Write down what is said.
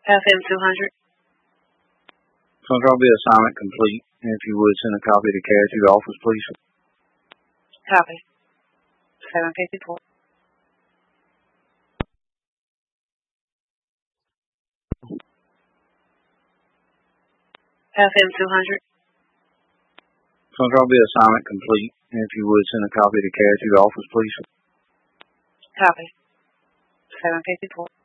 FM 200. Control B assignment complete. And if you would send a copy to Casualty office, please. Copy. 754. FM 200. Control B assignment complete. And if you would send a copy to Casualty office, please. Copy. 754.